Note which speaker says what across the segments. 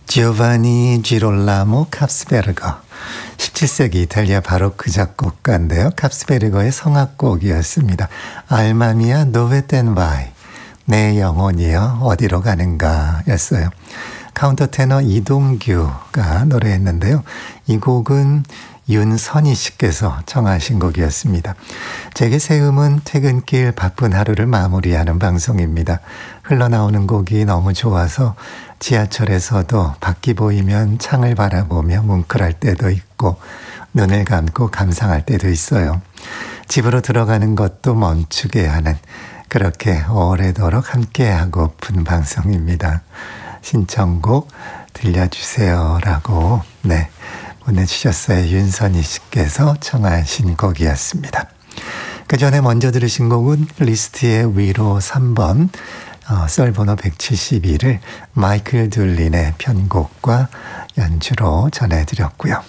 Speaker 1: 지오바니 지롤라모 캅스베르거, 17세기 이탈리아 바로크 작곡가인데요. 캅스베르거의 성악곡이었습니다. 알마미아 노베 땐바이, 내 영혼이여 어디로 가는가 였어요. 카운터 테너 이동규가 노래했는데요. 이 곡은 윤선희 씨께서 청하신 곡이었습니다. 제게 새음은 퇴근길 바쁜 하루를 마무리하는 방송입니다. 흘러나오는 곡이 너무 좋아서 지하철에서도 밖이 보이면 창을 바라보며 뭉클할 때도 있고 눈을 감고 감상할 때도 있어요. 집으로 들어가는 것도 멈추게 하는, 그렇게 오래도록 함께하고픈 방송입니다. 신청곡 들려주세요라고 보내주셨어요. 윤선희 씨께서 청하신 곡이었습니다. 그 전에 먼저 들으신 곡은 리스트의 위로 3번, 썰번호 172를 마이클 둘린의 편곡과 연주로 전해드렸고요.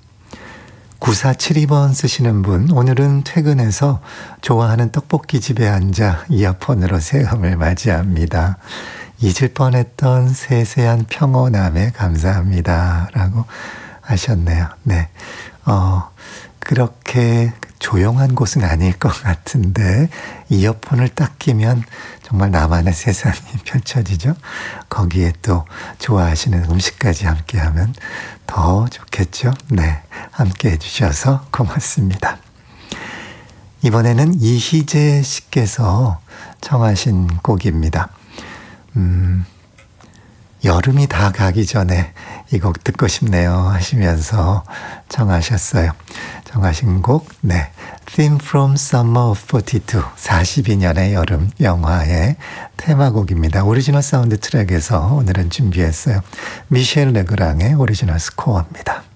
Speaker 1: 9472번 쓰시는 분, 오늘은 퇴근해서 좋아하는 떡볶이집에 앉아 이어폰으로 새음을 맞이합니다. 잊을 뻔했던 세세한 평온함에 감사합니다 라고 하셨네요. 네, 그렇게 조용한 곳은 아닐 것 같은데 이어폰을 딱 끼면 정말 나만의 세상이 펼쳐지죠. 거기에 또 좋아하시는 음식까지 함께하면 더 좋겠죠. 네, 함께 해주셔서 고맙습니다. 이번에는 이희재 씨께서 청하신 곡입니다. 여름이 다 가기 전에 이 곡 듣고 싶네요 하시면서 청하셨어요. 청하신 곡, Theme from Summer of 42, 42년의 여름 영화의 테마곡입니다. 오리지널 사운드 트랙에서 오늘은 준비했어요. 미셸 레그랑의 오리지널 스코어입니다.